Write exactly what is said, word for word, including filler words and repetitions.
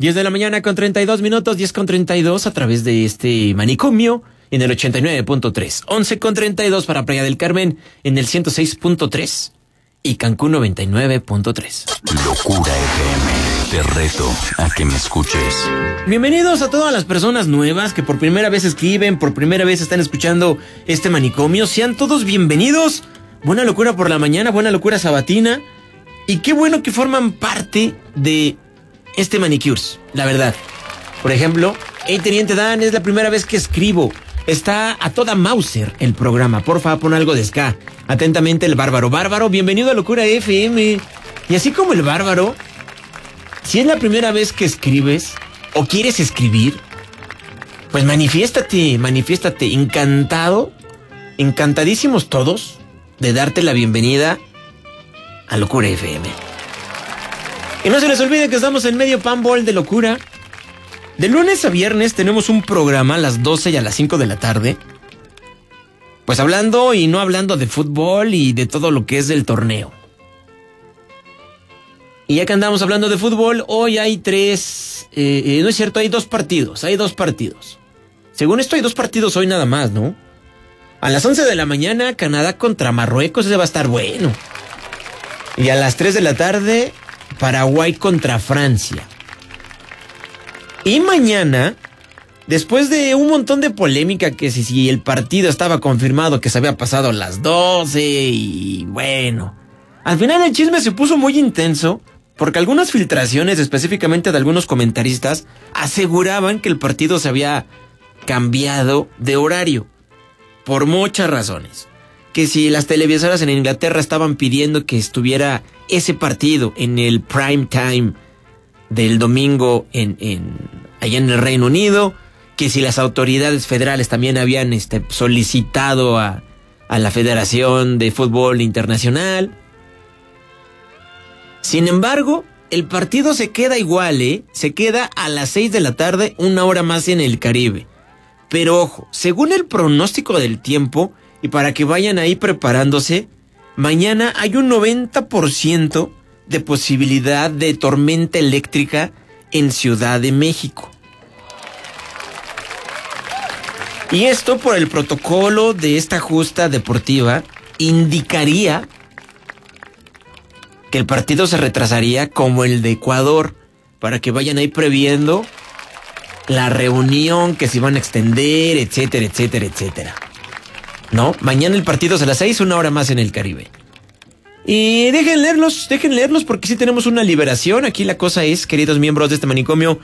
diez de la mañana con treinta y dos minutos, diez con treinta y dos a través de este manicomio en el ochenta y nueve punto tres. once con treinta y dos para Playa del Carmen en el ciento seis punto tres y Cancún noventa y nueve punto tres. Locura F M. Te reto a que me escuches. Bienvenidos a todas las personas nuevas que por primera vez escriben, por primera vez están escuchando este manicomio. Sean todos bienvenidos. Buena locura por la mañana, buena locura sabatina. Y qué bueno que forman parte de este manicures, la verdad. Por ejemplo, hey Teniente Dan, es la primera vez que escribo. Está a toda Mauser el programa. Porfa, pon algo de ska. Atentamente, el Bárbaro. Bárbaro, bienvenido a Locura F M. Y así como el Bárbaro, si es la primera vez que escribes o quieres escribir, pues manifiéstate, manifiéstate. Encantado, encantadísimos todos de darte la bienvenida a Locura F M. Y no se les olvide que estamos en medio Panball de locura. De lunes a viernes tenemos un programa a las doce y a las cinco de la tarde. Pues hablando y no hablando de fútbol y de todo lo que es del torneo. Y ya que andamos hablando de fútbol, hoy hay tres... Eh, eh, no es cierto, hay dos partidos, hay dos partidos. Según esto hay dos partidos hoy nada más, ¿no? A las once de la mañana, Canadá contra Marruecos, ese va a estar bueno. Y a las tres de la tarde, Paraguay contra Francia. Y mañana, después de un montón de polémica que si, si el partido estaba confirmado que se había pasado a las doce y bueno... Al final el chisme se puso muy intenso porque algunas filtraciones, específicamente de algunos comentaristas, aseguraban que el partido se había cambiado de horario. Por muchas razones. Que si las televisoras en Inglaterra estaban pidiendo que estuviera ese partido en el prime time del domingo en, en, allá en el Reino Unido, que si las autoridades federales también habían este, solicitado a, a la Federación de Fútbol Internacional. Sin embargo, el partido se queda igual, ¿eh? Se queda a las seis de la tarde, una hora más en el Caribe. Pero ojo, según el pronóstico del tiempo, y para que vayan ahí preparándose, mañana hay un noventa por ciento de posibilidad de tormenta eléctrica en Ciudad de México. Y esto por el protocolo de esta justa deportiva indicaría que el partido se retrasaría como el de Ecuador, para que vayan ahí previendo la reunión, que se van a extender, etcétera, etcétera, etcétera. No, mañana el partido es a las seis, una hora más en el Caribe. Y dejen leerlos, dejen leerlos porque sí tenemos una liberación. Aquí la cosa es, queridos miembros de este manicomio,